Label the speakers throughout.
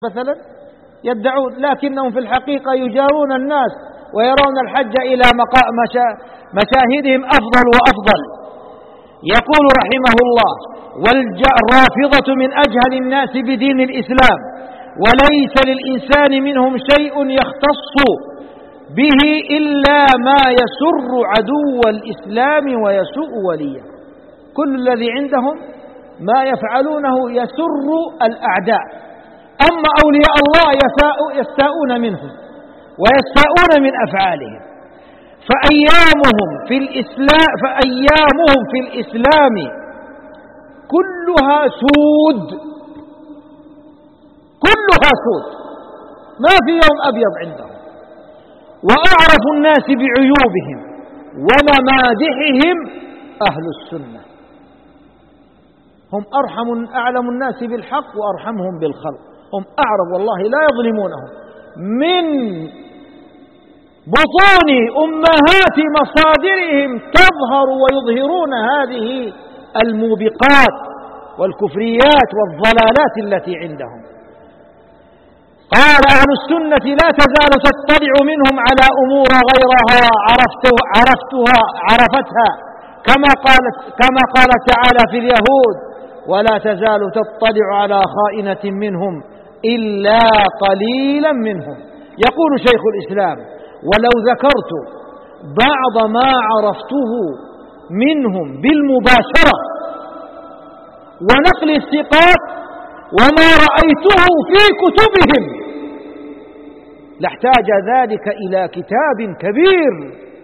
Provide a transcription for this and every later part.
Speaker 1: مثلا يدعون، لكنهم في الحقيقة يجارون الناس ويرون الحج إلى مشاهدهم أفضل وأفضل. يقول رحمه الله: والرافضة من أجهل الناس بدين الإسلام، وليس للإنسان منهم شيء يختص به إلا ما يسر عدو الإسلام ويسوء وليه. كل الذي عندهم ما يفعلونه يسر الأعداء، أما أولياء الله يستاءون منهم ويستاءون من أفعالهم. فأيامهم في الإسلام كلها سود، كلها سود، ما في يوم أبيض عندهم. وأعرف الناس بعيوبهم وممادحهم أهل السنة، هم أعلم الناس بالحق وأرحمهم بالخلق، هم أعرف والله لا يظلمونهم. من بطون أمهات مصادرهم تظهر ويظهرون هذه الموبقات والكفريات والضلالات التي عندهم. قال: أهل السنة لا تزال تطلع منهم على أمور غيرها عرفتها، كما قال تعالى في اليهود: ولا تزال تطلع على خائنة منهم إلا قليلا منهم. يقول شيخ الإسلام: ولو ذكرت بعض ما عرفته منهم بالمباشرة ونقل الثقات وما رأيته في كتبهم لاحتاج ذلك إلى كتاب كبير.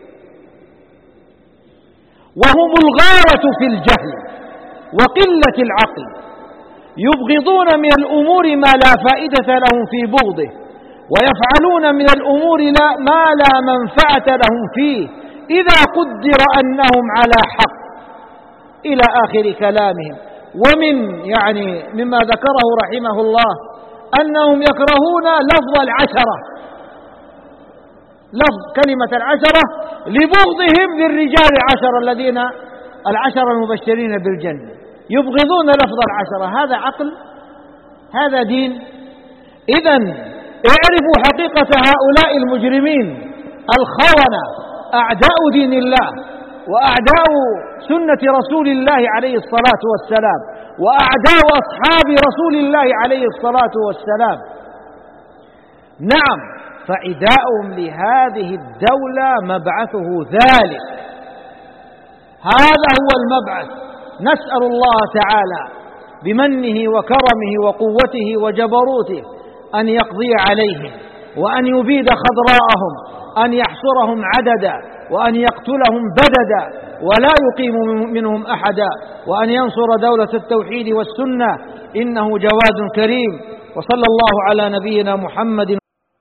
Speaker 1: وهم الغاية في الجهل وقلة العقل، يبغضون من الأمور ما لا فائدة لهم في بغضه، ويفعلون من الأمور ما لا منفعة لهم فيه إذا قدر أنهم على حق، إلى آخر كلامهم. مما ذكره رحمه الله أنهم يكرهون لفظ العشرة، لفظ كلمة العشرة لبغضهم للرجال العشرة المبشرين بالجنة، يبغضون لفظ العشرة. هذا عقل؟ هذا دين؟ إذن اعرفوا حقيقة هؤلاء المجرمين الخونة، أعداء دين الله وأعداء سنة رسول الله عليه الصلاة والسلام وأعداء أصحاب رسول الله عليه الصلاة والسلام. نعم، فعداؤهم لهذه الدولة مبعثه ذلك، هذا هو المبعث. نسأل الله تعالى بمنه وكرمه وقوته وجبروته أن يقضي عليهم وأن يبيد خضراءهم، أن يحصرهم عددا وأن يقتلهم بددا ولا يقيم منهم أحدا، وأن ينصر دولة التوحيد والسنة، إنه جواد كريم. وصلى الله على نبينا محمد.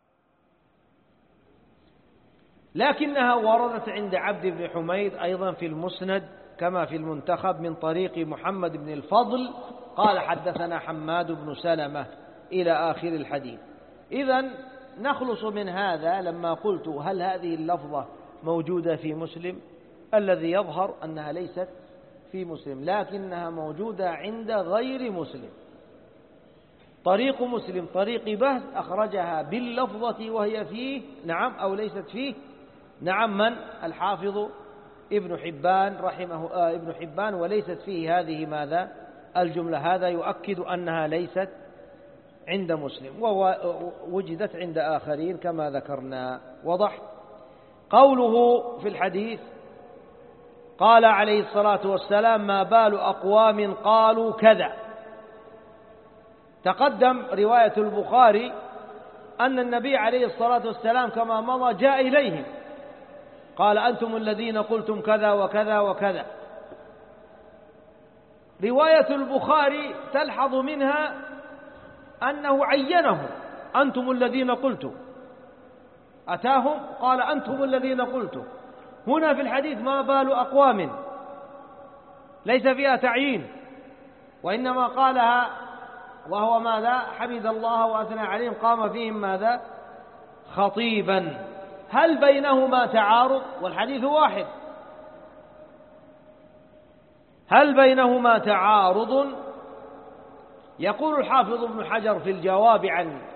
Speaker 1: لكنها وردت عند عبد بن حميد أيضا في المسند كما في المنتخب من طريق محمد بن الفضل قال: حدثنا حماد بن سلمة إلى آخر الحديث. إذن نخلص من هذا لما قلت: هل هذه اللفظة موجودة في مسلم؟ الذي يظهر أنها ليست في مسلم، لكنها موجودة عند غير مسلم. طريق مسلم طريق بهز أخرجها باللفظة وهي فيه، نعم، أو ليست فيه، نعم، من؟ الحافظ ابن حبان رحمه ابن حبان، وليست فيه هذه ماذا؟ الجملة. هذا يؤكد أنها ليست عند مسلم ووجدت عند آخرين كما ذكرنا. وضح قوله في الحديث: قال عليه الصلاة والسلام: ما بال أقوام قالوا كذا. تقدم رواية البخاري أن النبي عليه الصلاة والسلام كما مضى جاء إليهم قال: أنتم الذين قلتم كذا وكذا وكذا. رواية البخاري تلحظ منها أنه عينهم: أنتم الذين قلتم، أتاهم قال: أنتم الذين قلتم. هنا في الحديث: ما بال أقوام، ليس فيها تعيين، وإنما قالها وهو ماذا؟ حمد الله وأثنى عليهم، قام فيهم ماذا؟ خطيبا. هل بينهما تعارض؟ والحديث واحد. هل بينهما تعارض يقول الحافظ ابن حجر في الجواب عن